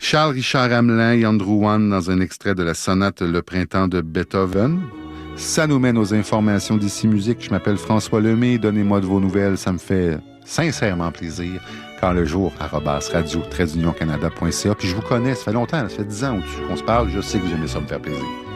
Charles Richard Hamelin et Andrew Wan dans un extrait de la sonate Le Printemps de Beethoven. Ça nous mène aux informations d'ici musique. Je m'appelle François Lemay. Donnez-moi de vos nouvelles. Ça me fait sincèrement plaisir. Quand le jour, @radio-canada.ca. Puis je vous connais, ça fait longtemps, ça fait 10 ans qu'on se parle. Je sais que vous aimez ça me faire plaisir.